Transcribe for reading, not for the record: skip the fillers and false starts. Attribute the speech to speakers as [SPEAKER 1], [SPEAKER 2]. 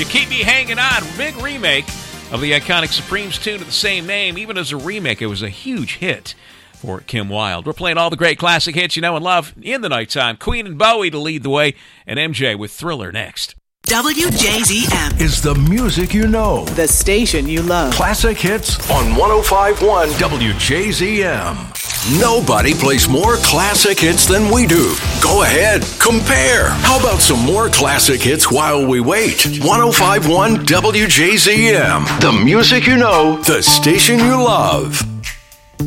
[SPEAKER 1] You Keep Me Hanging On, big remake of the iconic Supremes tune of the same name. Even as a remake, it was a huge hit for Kim Wilde. We're playing all the great classic hits you know and love in the nighttime. Queen and Bowie to lead the way, and MJ with Thriller next.
[SPEAKER 2] WJZM
[SPEAKER 3] is the music you know.
[SPEAKER 2] The station you love.
[SPEAKER 3] Classic hits on 105.1 WJZM. Nobody plays more classic hits than we do. Go ahead, compare. How about some more classic hits while we wait? 105.1 WJZM. The music you know, the station you love.